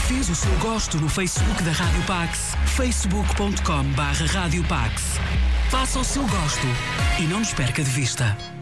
Fez o seu gosto no Facebook da Rádio Pax, facebook.com/Rádio Pax. Faça o seu gosto e não nos perca de vista.